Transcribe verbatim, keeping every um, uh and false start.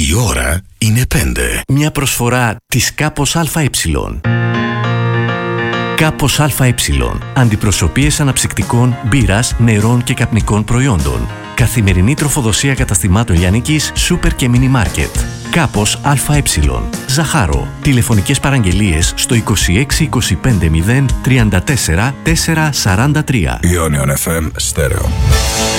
Η ώρα είναι πέντε. Μια προσφορά της Κάπος ΑΕ. Κάπος ΑΕ. Αντιπροσωπείες αναψυκτικών, μπύρας, νερών και καπνικών προϊόντων. Καθημερινή τροφοδοσία καταστημάτων λιανικής, σούπερ και μίνι μάρκετ. Κάπος ΑΕ. Ζαχάρο. Τηλεφωνικές παραγγελίες στο είκοσι έξι είκοσι πέντε μηδέν τριάντα τέσσερα τετρακόσια σαράντα τρία. Ionion εφ εμ Stereo.